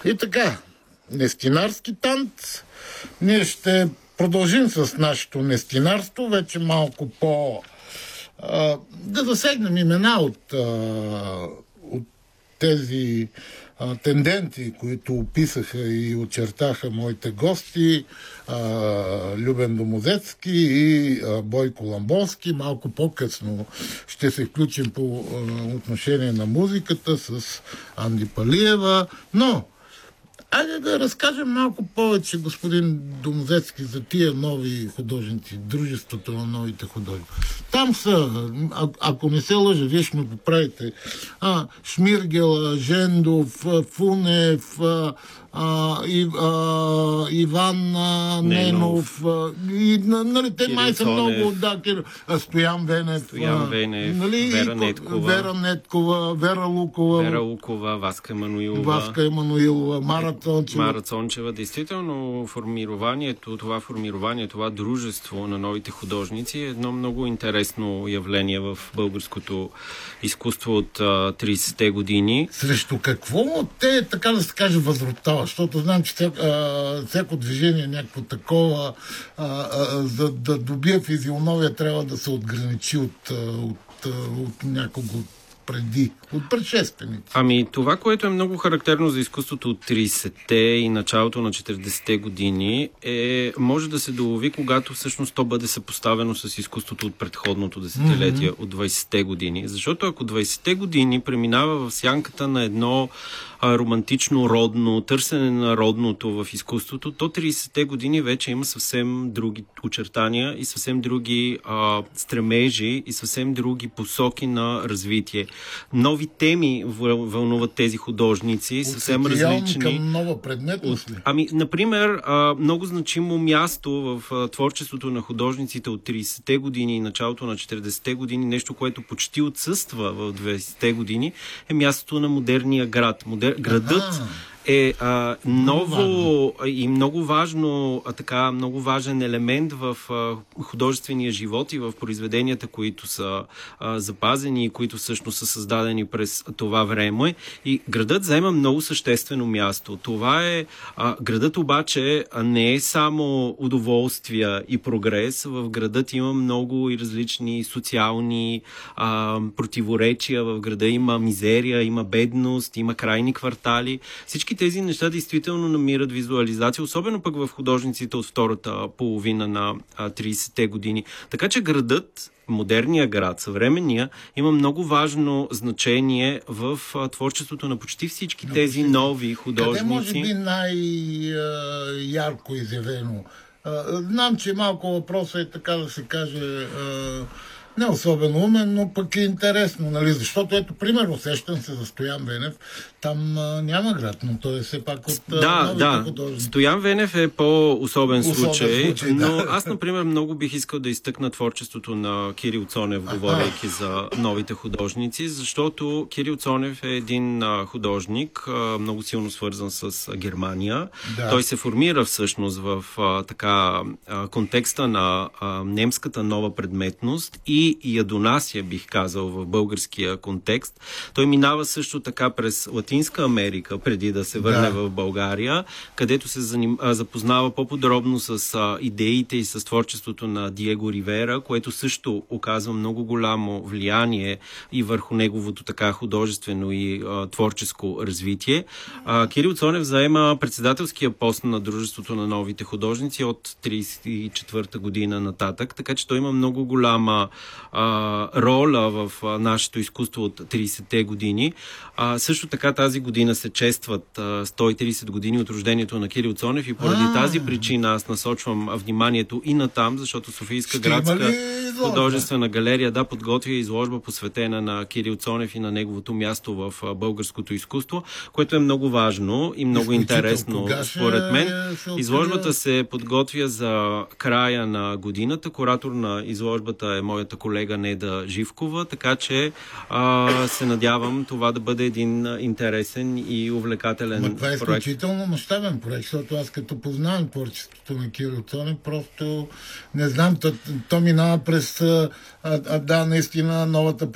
И така, нестинарски танц. Ние ще продължим с нашето нестинарство, вече малко по... да засегнем имена от тези тенденции, които описаха и очертаха моите гости, Любен Домозецки и Бойко Ламбовски. Малко по-късно ще се включим по отношение на музиката с Анди Палиева, но айде да разкажем малко повече, господин Домозецки, за тия нови художници, дружеството на новите художници. Там са, ако не се лъжа, вие ще ме поправите, Шмиргел, Жендов, Фунев, Иван Ненов, и, нали, те май са много, Стоян Венев, нали, Вера Неткова, Вера Лукова, Васка Емануилова, Мара Цончева. Действително това дружество на новите художници е едно много интересно явление в българското изкуство от 30-те години. Срещу какво те, така да се каже, възроптава? Защото знам, че всяко движение, някакво такова, за да добие физиономия, трябва да се отграничи от някого от предшественици. Това, което е много характерно за изкуството от 30-те и началото на 40-те години, може да се долови, когато всъщност то бъде съпоставено с изкуството от предходното десетилетие, от 20-те години. Защото ако 20-те години преминава в сянката на едно романтично родно, търсене на родното в изкуството, то 30-те години вече има съвсем други очертания и съвсем други стремежи и съвсем други посоки на развитие. Нови теми вълнуват тези художници, съвсем различни. Към нова предметност ли? Например, много значимо място в творчеството на художниците от 30-те години и началото на 40-те години, нещо, което почти отсъства в 20-те години, е мястото на модерния град. Градът е много важен елемент в художествения живот и в произведенията, които са запазени и които всъщност са създадени през това време. И градът заема много съществено място. Градът обаче не е само удоволствия и прогрес. В градът има много и различни социални противоречия. В града има мизерия, има бедност, има крайни квартали. Всички тези неща действително намират визуализация, особено пък в художниците от втората половина на 30-те години. Така че градът, модерния град, съвременния, има много важно значение в творчеството на почти всички тези нови художници. Къде може би най-ярко изявено? Знам, че малко въпросът е, така да се каже, не особено умен, но пък е интересно, нали? Защото ето, примерно, сещам се за Стоян Венев, там няма град, но той е все пак от новите художници. Стоян Венев е по-особен случай, но аз, например, много бих искал да изтъкна творчеството на Кирил Цонев, говорейки за новите художници, защото Кирил Цонев е един художник, много силно свързан с Германия. Да. Той се формира всъщност в контекста на немската нова предметност и я донася, бих казал, в българския контекст. Той минава също така през Латинска Америка, преди да се върне в България, където се запознава по-подробно с идеите и с творчеството на Диего Ривера, което също оказва много голямо влияние и върху неговото така художествено и творческо развитие. Кирил Цонев заема председателския пост на Дружеството на новите художници от 1934 година нататък, така че той има много голяма роля в нашето изкуство от 30-те години. Също така тази година се честват 130 години от рождението на Кирил Цонев и поради тази причина аз насочвам вниманието и натам, защото Софийска градска художествена галерия подготвя изложба посветена на Кирил Цонев и на неговото място в българското изкуство, което е много важно и много интересно според мен. Изложбата се подготвя за края на годината. Куратор на изложбата е моята колега Неда Живкова, така че се надявам това да бъде един интересен и увлекателен проект. Това е изключително мащабен проект, защото аз като познавам творчеството на Кирил Цонев, просто не знам, то минава през наистина новата